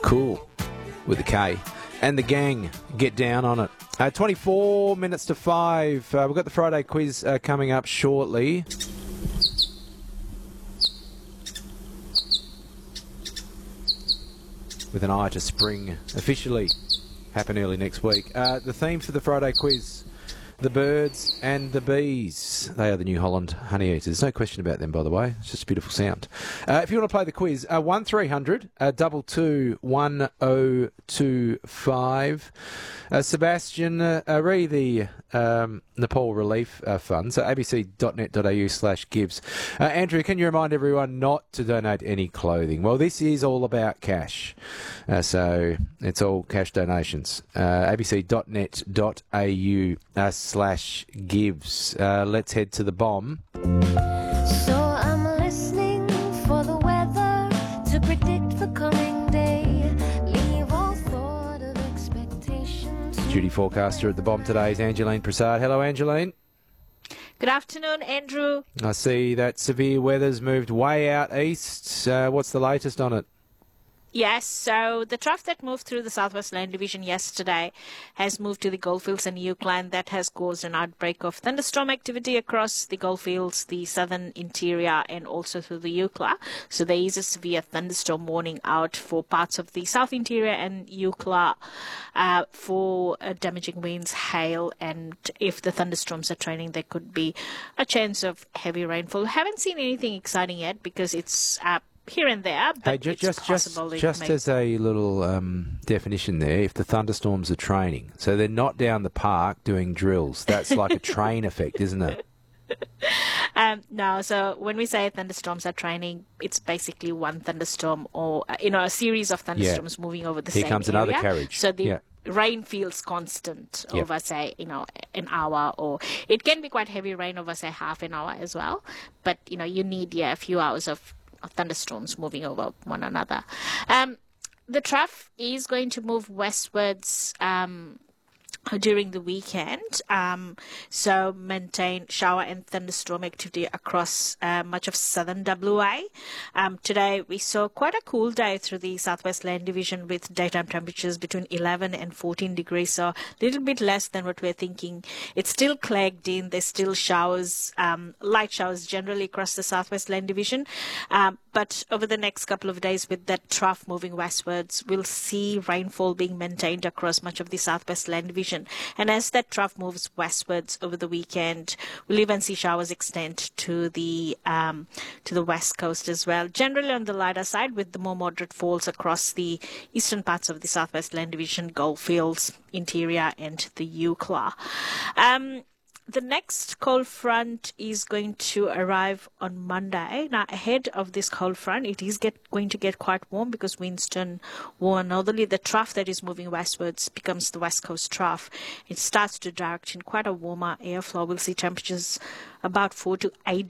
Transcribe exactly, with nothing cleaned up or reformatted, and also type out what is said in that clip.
Cool with the K. And the gang get down on it. Uh, twenty-four minutes to five. Uh, we've got the Friday quiz uh, coming up shortly. With an eye to spring officially happen early next week. Uh, the theme for the Friday quiz, the birds and the bees. They are the New Holland honey eaters. There's no question about them, by the way. It's just a beautiful sound. Uh, if you want to play the quiz, uh, one three hundred two two one oh two five. Uh, Sebastian, uh, uh, re the um, Nepal Relief uh, Fund, so abc.net.au slash gives. Uh, Andrew, can you remind everyone not to donate any clothing? Well, this is all about cash, uh, so it's all cash donations. Uh, abc.net.au uh, slash gives. Uh, let's head to the bomb. So I'm listening for the weather to predict the coming day. Leave all thought of expectations. Duty forecaster at the bomb today is Angeline Prasad. Hello, Angeline. Good afternoon, Andrew. I see that severe weather's moved way out east. Uh, what's the latest on it? Yes, so the trough that moved through the Southwest Land Division yesterday has moved to the Goldfields and Eucla. That has caused an outbreak of thunderstorm activity across the Goldfields, the southern interior, and also through the Eucla. So there is a severe thunderstorm warning out for parts of the south interior and Eucla uh, for uh, damaging winds, hail, and if the thunderstorms are training, there could be a chance of heavy rainfall. Haven't seen anything exciting yet because it's uh, here and there, but hey, ju- it's just possible. just, just as a little um, definition there, if the thunderstorms are training, so they're not down the park doing drills. That's like a train effect, isn't it? Um, no, so when we say thunderstorms are training, it's basically one thunderstorm or, uh, you know, a series of thunderstorms yeah. moving over the Here same comes area. another carriage. So the yeah. rain feels constant Yep. over, say, you know, an hour, or it can be quite heavy rain over, say, half an hour as well. But, you know, you need, yeah, a few hours of thunderstorms moving over one another. Um, the trough is going to move westwards um, during the weekend, um, so maintain shower and thunderstorm activity across uh, much of southern W A. Um, today we saw quite a cool day through the Southwest Land Division with daytime temperatures between eleven and fourteen degrees, so a little bit less than what we're thinking. It's still clogged in. There's still showers, um, light showers generally across the Southwest Land Division, um, but over the next couple of days with that trough moving westwards, we'll see rainfall being maintained across much of the Southwest Land Division. And as that trough moves westwards over the weekend, we'll even see showers extend to the um, to the west coast as well. Generally on the lighter side, with the more moderate falls across the eastern parts of the Southwest Land Division, Goldfields, interior, and the Eucla. Um, The next cold front is going to arrive on Monday. Now, ahead of this cold front, it is get, going to get quite warm because winds turn warm northerly. The trough that is moving westwards becomes the west coast trough. It starts to direct in quite a warmer airflow. We'll see temperatures about four to eight